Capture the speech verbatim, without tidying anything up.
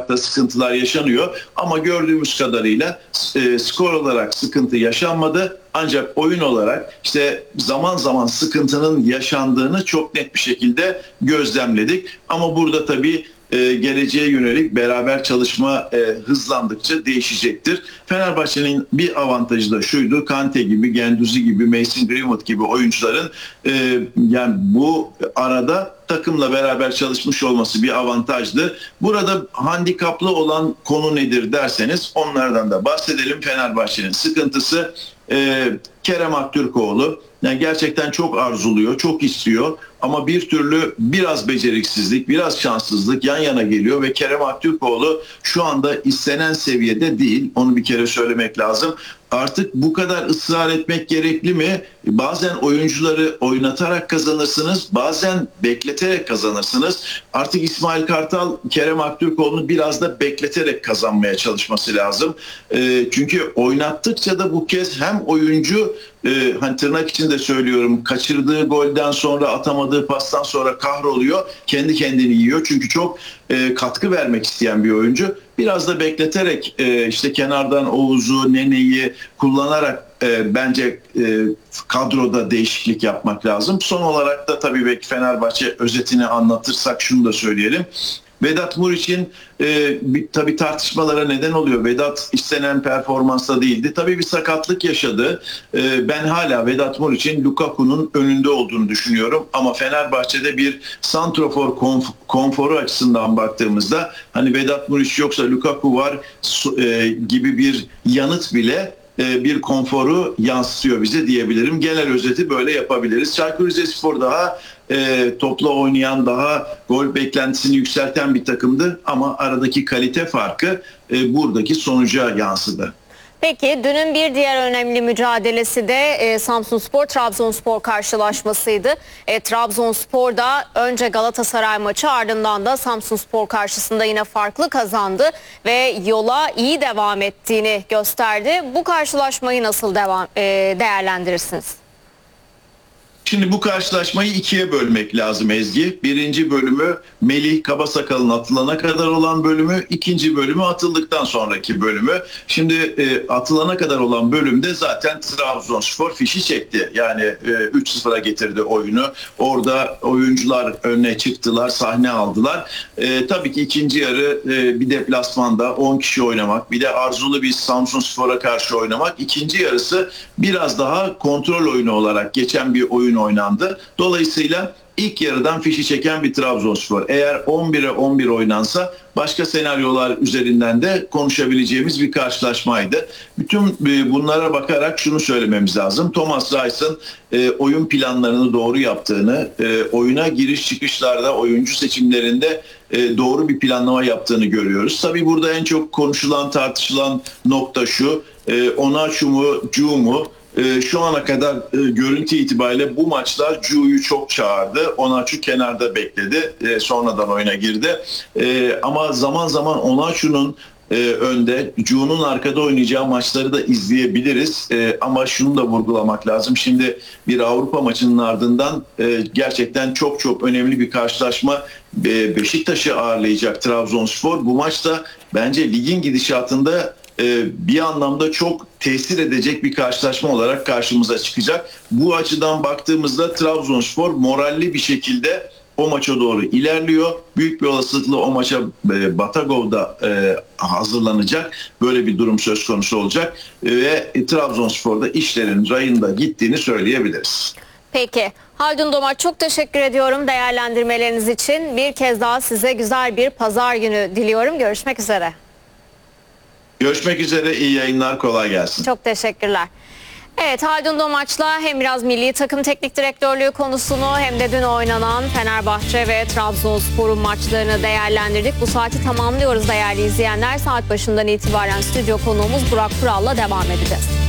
olarak da sıkıntılar yaşanıyor. Ama gördüğümüz kadarıyla e, skor olarak sıkıntı yaşanmadı. Ancak oyun olarak işte zaman zaman sıkıntının yaşandığını çok net bir şekilde gözlemledik. Ama burada tabii e, geleceğe yönelik beraber çalışma e, hızlandıkça değişecektir. Fenerbahçe'nin bir avantajı da şuydu: Kante gibi, Guendouzi gibi, Mason Greenwood gibi oyuncuların e, yani bu arada takımla beraber çalışmış olması bir avantajdı. Burada handikaplı olan konu nedir derseniz onlardan da bahsedelim. Fenerbahçe'nin sıkıntısı e, Kerem Aktürkoğlu. Yani gerçekten çok arzuluyor, çok istiyor ama bir türlü biraz beceriksizlik, biraz şanssızlık yan yana geliyor ve Kerem Aktürkoğlu şu anda istenen seviyede değil. Onu bir kere söylemek lazım. Artık bu kadar ısrar etmek gerekli mi? Bazen oyuncuları oynatarak kazanırsınız, bazen bekleterek kazanırsınız. Artık İsmail Kartal, Kerem Aktürkoğlu'nu biraz da bekleterek kazanmaya çalışması lazım. E, çünkü oynattıkça da bu kez hem oyuncu, e, hani tırnak içinde söylüyorum, kaçırdığı golden sonra, atamadığı pastan sonra kahroluyor, kendi kendini yiyor. Çünkü çok e, katkı vermek isteyen bir oyuncu. Biraz da bekleterek e, işte kenardan Oğuz'u, Nene'yi kullanarak e, bence e, kadroda değişiklik yapmak lazım. Son olarak da tabii belki Fenerbahçe özetini anlatırsak şunu da söyleyelim. Vedat Muriç'in e, bir, tabii tartışmalara neden oluyor. Vedat istenen performansta değildi. Tabii bir sakatlık yaşadı. E, ben hala Vedat Muriç'in Lukaku'nun önünde olduğunu düşünüyorum. Ama Fenerbahçe'de bir santrofor konf- konforu açısından baktığımızda hani Vedat Muriç yoksa Lukaku var e, gibi bir yanıt bile bir konforu yansıtıyor bize diyebilirim. Genel özeti böyle yapabiliriz. Çaykur Rizespor daha e, topla oynayan, daha gol beklentisini yükselten bir takımdı ama aradaki kalite farkı e, buradaki sonuca yansıdı. Peki dünün bir diğer önemli mücadelesi de e, Samsunspor Trabzonspor karşılaşmasıydı. E, Trabzonspor da önce Galatasaray maçı, ardından da Samsunspor karşısında yine farklı kazandı ve yola iyi devam ettiğini gösterdi. Bu karşılaşmayı nasıl devam e, değerlendirirsiniz? Şimdi bu karşılaşmayı ikiye bölmek lazım Ezgi. Birinci bölümü Melih Kabasakal'ın atılana kadar olan bölümü, ikinci bölümü atıldıktan sonraki bölümü. Şimdi e, atılana kadar olan bölümde zaten Trabzonspor fişi çekti. Yani e, üç sıfıra getirdi oyunu. Orada oyuncular öne çıktılar, sahne aldılar. E, tabii ki ikinci yarı e, bir deplasmanda on kişi oynamak, bir de arzulu bir Samsunspor'a karşı oynamak. İkinci yarısı biraz daha kontrol oyunu olarak geçen bir oyun oynandı. Dolayısıyla ilk yarıdan fişi çeken bir Trabzonspor. Eğer on bire on bir oynansa başka senaryolar üzerinden de konuşabileceğimiz bir karşılaşmaydı. Bütün bunlara bakarak şunu söylememiz lazım: Thomas Reis'in e, oyun planlarını doğru yaptığını, e, oyuna giriş çıkışlarda, oyuncu seçimlerinde e, doğru bir planlama yaptığını görüyoruz. Tabii burada en çok konuşulan, tartışılan nokta şu: e, Onaçu mu, Cu mu? Ee, şu ana kadar e, görüntü itibariyle bu maçlar Cu'yu çok çağırdı. Onaçu kenarda bekledi. E, sonradan oyuna girdi. E, ama zaman zaman Onaçu'nun e, önde, Cu'nun arkada oynayacağı maçları da izleyebiliriz. E, ama şunu da vurgulamak lazım. Şimdi bir Avrupa maçının ardından e, gerçekten çok çok önemli bir karşılaşma. E, Beşiktaş'ı ağırlayacak Trabzonspor. Bu maçta bence ligin gidişatında bir anlamda çok tesir edecek bir karşılaşma olarak karşımıza çıkacak. Bu açıdan baktığımızda Trabzonspor moralli bir şekilde o maça doğru ilerliyor. Büyük bir olasılıkla o maça Batagov'da hazırlanacak. Böyle bir durum söz konusu olacak ve Trabzonspor'da işlerin rayında gittiğini söyleyebiliriz. Peki. Haldun Domaç, çok teşekkür ediyorum değerlendirmeleriniz için. Bir kez daha size güzel bir pazar günü diliyorum. Görüşmek üzere. Görüşmek üzere, iyi yayınlar, kolay gelsin. Çok teşekkürler. Evet, Haldun Domaç'la hem biraz milli takım teknik direktörlüğü konusunu hem de dün oynanan Fenerbahçe ve Trabzonspor'un maçlarını değerlendirdik. Bu saati tamamlıyoruz değerli izleyenler. Saat başından itibaren stüdyo konuğumuz Burak Kural'la devam edeceğiz.